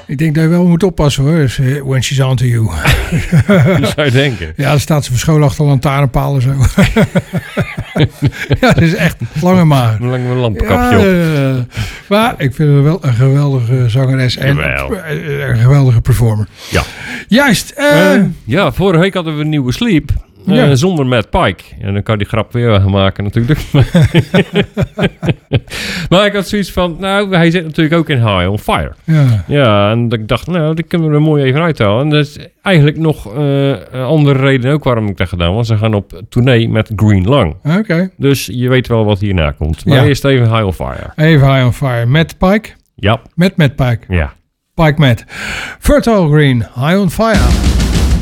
Ik denk dat je wel moet oppassen hoor. Dus, when she's on to you. Dat zou je denken. Ja, dan staat ze verscholen achter lantaarnpalen zo. Ja, dat is echt lange maar. Een lang lampenkapje op. Maar ik vind haar wel een geweldige zangeres en een geweldige performer. Ja. Juist. Vorige week hadden we een nieuwe Sleep. Zonder Matt Pike. En dan kan die grap weer maken natuurlijk. Maar ik had zoiets van... Nou, hij zit natuurlijk ook in High on Fire. Ja, en ik dacht, nou, die kunnen we er mooi even uithalen. En dat is eigenlijk nog een andere reden ook waarom ik dat gedaan. Want ze gaan op tournee met Green Lung. Oké. Dus je weet wel wat hierna komt. Maar eerst even High on Fire. Even High on Fire. Matt Pike? Ja. Met Matt Pike. Ja. Pike Matt. Fertile Green. High on Fire.